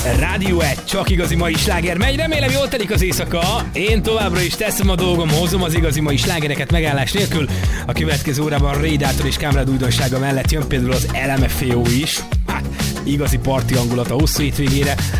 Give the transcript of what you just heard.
Rádió 1, csak igazi mai sláger megy, remélem jól telik az éjszaka. Én továbbra is teszem a dolgom, hozom az igazi mai slágereket megállás nélkül. A következő órában Rédától és Kámrád újdonsága mellett jön például az LMFAO is. Hát, igazi parti hangulata hosszú hétvégére.